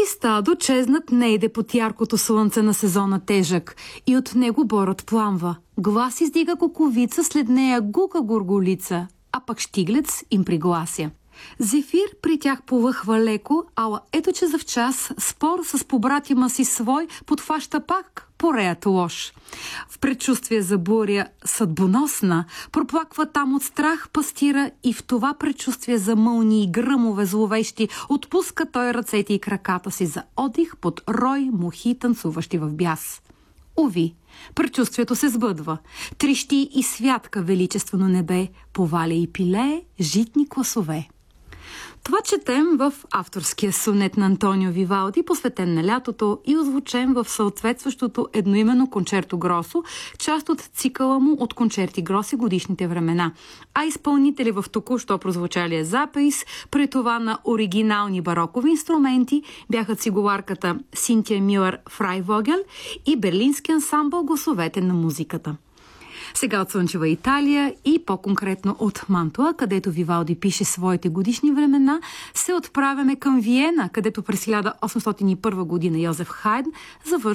стадо чезнат не иде под яркото слънце на сезона тежък и от него борът пламва. Глас издига куковица, след нея гука горголица, а пък щиглец им приглася. Зефир при тях полъхва леко, ала ето че завчас спор с побратима си свой подхваща пак пореят лош. В предчувствие за буря съдбоносна проплаква там от страх пастира и в това предчувствие за мълни и гръмове зловещи отпуска той ръцете и краката си за отдих под рой мухи, танцуващи в бяс. Уви, предчувствието се сбъдва. Трещи и святка величествено небе, поваля и пилее житни класове. Това четем в авторския сонет на Антонио Вивалди, посветен на лятото и озвучен в съответстващото едноименно кончерто гросо, част от цикъла му от кончерти гроси годишните времена. А изпълнители в току-що прозвучалия запис, при това на оригинални барокови инструменти, бяха цигуларката Синтия Мюлер Фрайвогел и берлински ансамбъл Гласовете на музиката. Сега от слънчева Италия и по-конкретно от Мантуа, където Вивалди пише своите годишни времена, се отправяме към Виена, където през 1801 година Йозеф Хайдн завършва